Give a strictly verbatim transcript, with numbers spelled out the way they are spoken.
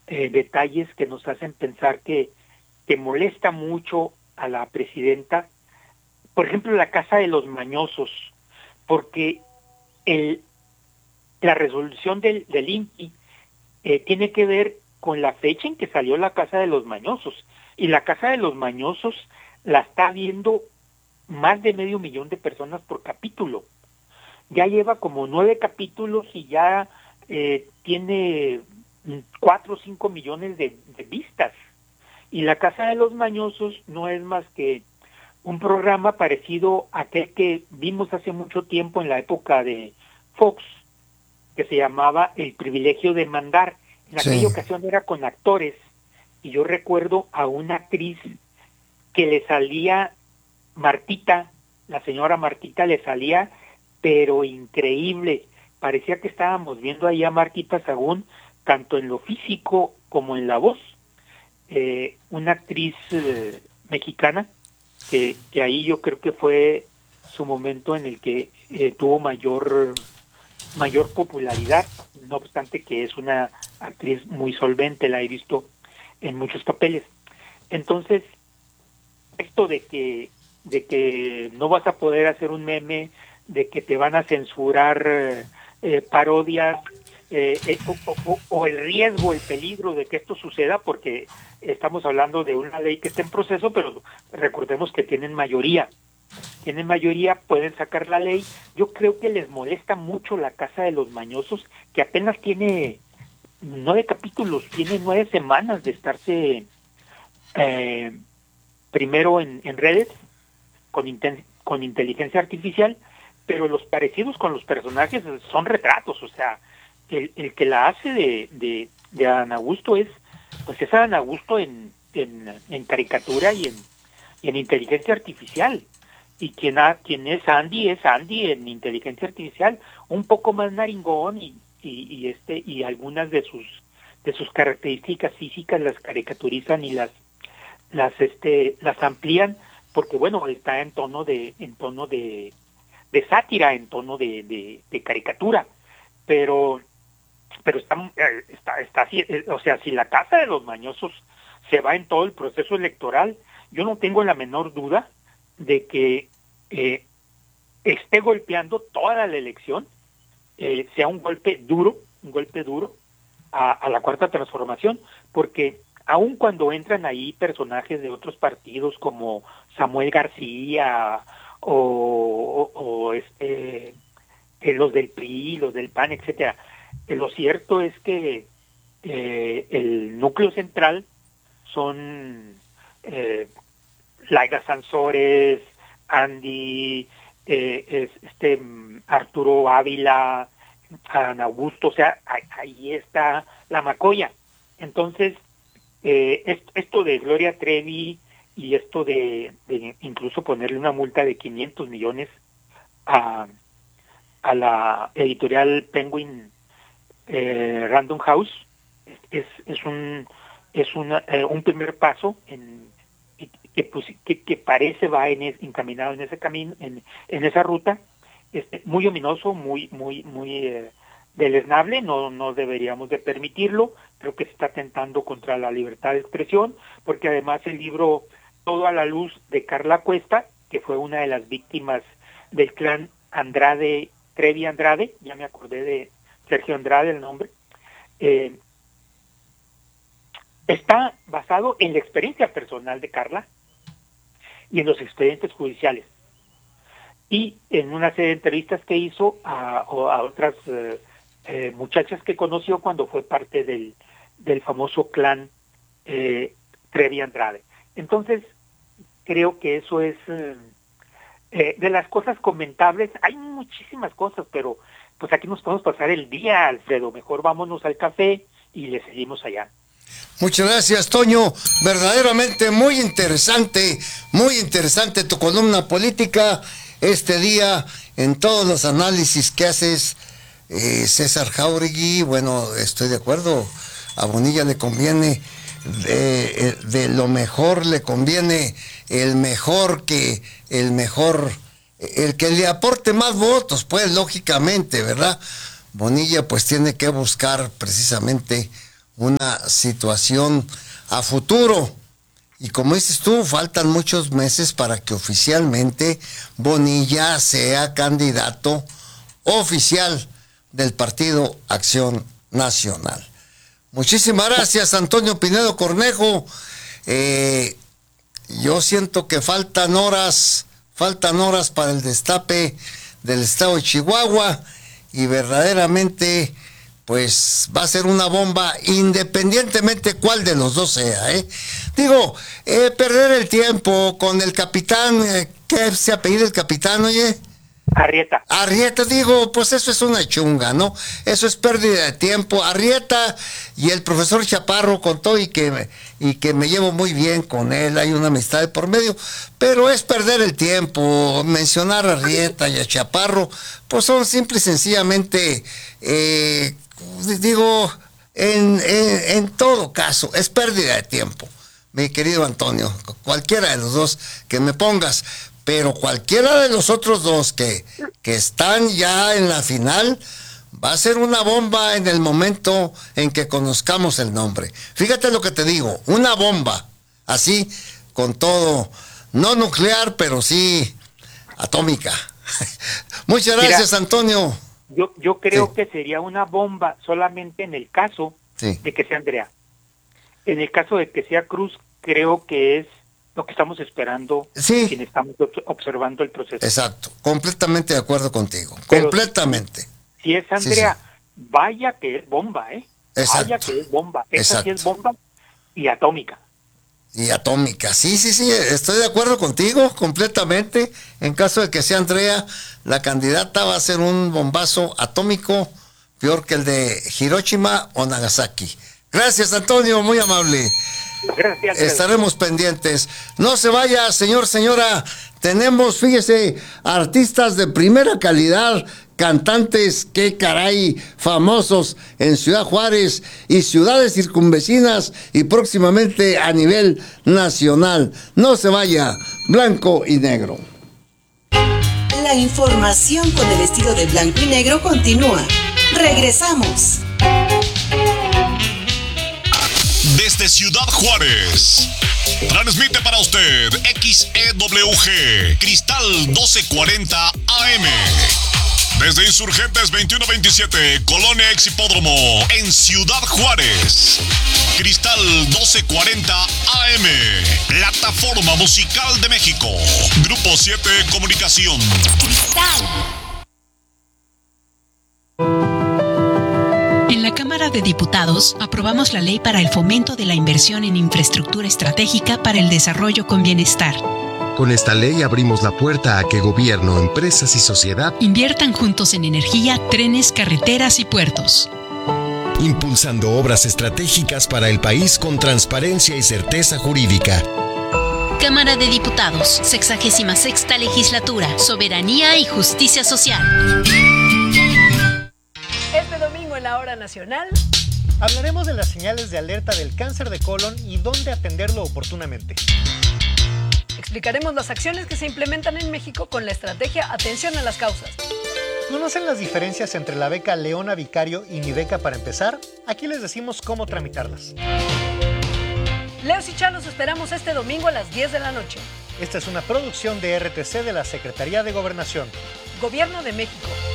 eh, detalles que nos hacen pensar que, que molesta mucho a la presidenta. Por ejemplo, la Casa de los Mañosos, porque el, la resolución del, del I N P I eh, tiene que ver con la fecha en que salió la Casa de los Mañosos, y la Casa de los Mañosos la está viendo más de medio millón de personas por capítulo. Ya lleva como nueve capítulos y ya eh, tiene cuatro o cinco millones de, de vistas. Y la Casa de los Mañosos no es más que un programa parecido a aquel que vimos hace mucho tiempo en la época de Fox, que se llamaba El Privilegio de Mandar. En Sí. aquella ocasión era con actores, y yo recuerdo a una actriz que le salía, Martita, la señora Martita le salía, pero increíble. Parecía que estábamos viendo ahí a Martita Sagún, tanto en lo físico como en la voz. Eh, una actriz eh, mexicana, que, que ahí yo creo que fue su momento en el que eh, tuvo mayor mayor popularidad, no obstante que es una actriz muy solvente, la he visto en muchos papeles. Entonces, esto de que de que no vas a poder hacer un meme, de que te van a censurar eh, eh, parodias, eh, eh, o, o, o el riesgo, el peligro de que esto suceda, porque estamos hablando de una ley que está en proceso, pero recordemos que tienen mayoría. Tienen mayoría, pueden sacar la ley. Yo creo que les molesta mucho la Casa de los Mañosos, que apenas tiene nueve capítulos, tiene nueve semanas de estarse eh, primero en, en redes con, inten con inteligencia artificial, pero los parecidos con los personajes son retratos. O sea, el, el que la hace de, de, de Adán Augusto es, pues es Adán Augusto en, en, en caricatura y en, y en inteligencia artificial. Y quien, ha, quien es Andy es Andy en inteligencia artificial, un poco más naringón, y, y, y este y algunas de sus de sus características físicas las caricaturizan y las las este las amplían, porque bueno, está en tono de en tono de, de sátira, en tono de, de, de caricatura, pero pero está está está así, o sea, si la Casa de los Mañosos se va en todo el proceso electoral, yo no tengo la menor duda de que eh, esté golpeando toda la elección, eh, sea un golpe duro, un golpe duro a, a la Cuarta Transformación, porque aun cuando entran ahí personajes de otros partidos como Samuel García o, o, o este eh, los del P R I, los del P A N, etcétera, eh, lo cierto es que eh, el núcleo central son eh, Laida Sansores, Andy, eh, este Arturo Ávila, Ana Augusto, o sea, ahí, ahí está la macolla. Entonces, eh, esto de Gloria Trevi y esto de, de incluso ponerle una multa de quinientos millones a, a la editorial Penguin eh, Random House es, es un es una, eh, un primer paso en que, pues, que, que parece va en es, encaminado en ese camino, en, en esa ruta, este, muy ominoso, muy muy muy eh, deleznable. No no deberíamos de permitirlo. Creo que se está atentando contra la libertad de expresión, porque además el libro Todo a la luz de Carla Cuesta, que fue una de las víctimas del clan Andrade, Trevi Andrade, ya me acordé de Sergio Andrade el nombre, eh, está basado en la experiencia personal de Carla y en los expedientes judiciales, y en una serie de entrevistas que hizo a, a otras eh, eh, muchachas que conoció cuando fue parte del, del famoso clan eh, Trevi Andrade. Entonces, creo que eso es eh, eh, de las cosas comentables. Hay muchísimas cosas, pero pues aquí nos podemos pasar el día, Alfredo. Mejor vámonos al café y le seguimos allá. Muchas gracias, Toño. Verdaderamente muy interesante, muy interesante tu columna política este día en todos los análisis que haces, eh, César Jáuregui. Bueno, estoy de acuerdo. A Bonilla le conviene, de, de lo mejor le conviene el mejor que el mejor, el que le aporte más votos, pues lógicamente, ¿verdad? Bonilla pues tiene que buscar precisamente una situación a futuro. Y como dices tú, faltan muchos meses para que oficialmente Bonilla sea candidato oficial del Partido Acción Nacional. Muchísimas gracias, Antonio Pinedo Cornejo. Eh, yo siento que faltan horas, faltan horas para el destape del estado de Chihuahua y verdaderamente pues va a ser una bomba independientemente cuál de los dos sea, ¿eh? Digo, eh, perder el tiempo con el capitán, eh, ¿qué se apellida el capitán, oye? Arrieta. Arrieta, digo, pues eso es una chunga, ¿no? Eso es pérdida de tiempo. Arrieta y el profesor Chaparro, con todo y que, y que me llevo muy bien con él, hay una amistad de por medio, pero es perder el tiempo. Mencionar a Arrieta y a Chaparro, pues son simple y sencillamente, eh, digo, en, en, en todo caso, es pérdida de tiempo, mi querido Antonio, cualquiera de los dos que me pongas. Pero cualquiera de los otros dos que, que están ya en la final va a ser una bomba en el momento en que conozcamos el nombre. Fíjate lo que te digo, una bomba, así, con todo, no nuclear, pero sí atómica. Muchas gracias, Mira, Antonio. Yo, yo creo sí. que sería una bomba solamente en el caso sí. de que sea Andrea. En el caso de que sea Cruz, creo que es lo que estamos esperando, sí. quien estamos observando el proceso. Exacto, completamente de acuerdo contigo, Pero completamente. Si, si es Andrea, sí, sí. vaya que es bomba, ¿eh? Exacto. Vaya que es bomba. Esa Exacto. sí es bomba y atómica. Y atómica, sí, sí, sí, estoy de acuerdo contigo completamente. En caso de que sea Andrea, la candidata va a ser un bombazo atómico, peor que el de Hiroshima o Nagasaki. Gracias, Antonio, muy amable. Gracias. Estaremos pendientes. No se vaya, señor, señora. Tenemos, fíjese, artistas de primera calidad, cantantes, qué caray, famosos en Ciudad Juárez y ciudades circunvecinas y próximamente a nivel nacional. No se vaya, blanco y negro. La información con el estilo de blanco y negro continúa. Regresamos. Desde Ciudad Juárez, transmite para usted X E W G, Cristal doce cuarenta A M. Desde Insurgentes veintiuno veintisiete, Colonia Ex Hipódromo, en Ciudad Juárez. Cristal doce cuarenta A M, plataforma musical de México. Grupo siete Comunicación. Cristal. En la Cámara de Diputados aprobamos la ley para el fomento de la inversión en infraestructura estratégica para el desarrollo con bienestar. Con esta ley abrimos la puerta a que gobierno, empresas y sociedad inviertan juntos en energía, trenes, carreteras y puertos. Impulsando obras estratégicas para el país con transparencia y certeza jurídica. Cámara de Diputados, sexagésima sexta legislatura, soberanía y justicia social. Este domingo en la Hora Nacional hablaremos de las señales de alerta del cáncer de colon y dónde atenderlo oportunamente. Explicaremos las acciones que se implementan en México con la estrategia Atención a las Causas. ¿Conocen las diferencias entre la beca Leona Vicario y Mi Beca para empezar? Aquí les decimos cómo tramitarlas. Leos y Chá los esperamos este domingo a las diez de la noche. Esta es una producción de R T C de la Secretaría de Gobernación. Gobierno de México.